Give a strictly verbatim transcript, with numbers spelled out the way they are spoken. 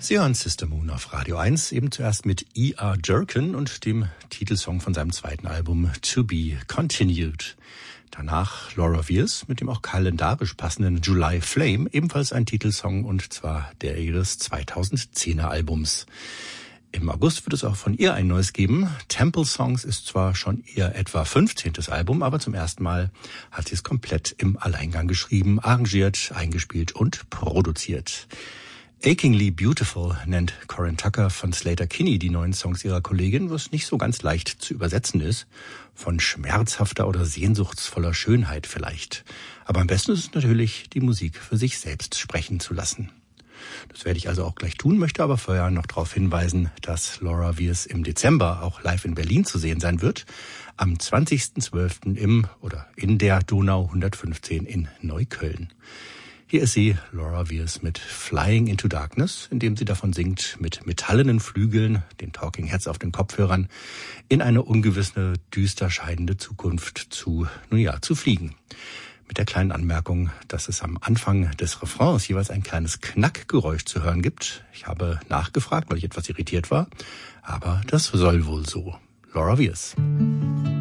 Sie hören Sister Moon auf Radio eins, eben zuerst mit E R Jerkin und dem Titelsong von seinem zweiten Album To Be Continued. Danach Laura Weirs mit dem auch kalendarisch passenden July Flame, ebenfalls ein Titelsong und zwar der ihres zweitausendzehner Albums. Im August wird es auch von ihr ein neues geben. Temple Songs ist zwar schon ihr etwa fünfzehntes Album, aber zum ersten Mal hat sie es komplett im Alleingang geschrieben, arrangiert, eingespielt und produziert. Achingly Beautiful nennt Corin Tucker von Sleater-Kinney die neuen Songs ihrer Kollegin, was nicht so ganz leicht zu übersetzen ist. Von schmerzhafter oder sehnsuchtsvoller Schönheit vielleicht. Aber am besten ist es natürlich, die Musik für sich selbst sprechen zu lassen. Das werde ich also auch gleich tun, möchte aber vorher noch darauf hinweisen, dass Laura Weirs im Dezember auch live in Berlin zu sehen sein wird. Am zwanzigsten zwölften im oder in der Donau hundertfünfzehn in Neukölln. Hier ist sie, Laura Weirs, mit Flying into Darkness, indem sie davon singt, mit metallenen Flügeln, den Talking Heads auf den Kopfhörern, in eine ungewisse, düster scheidende Zukunft zu, nun ja, zu fliegen. Mit der kleinen Anmerkung, dass es am Anfang des Refrains jeweils ein kleines Knackgeräusch zu hören gibt. Ich habe nachgefragt, weil ich etwas irritiert war, aber das soll wohl so. Laura Weirs.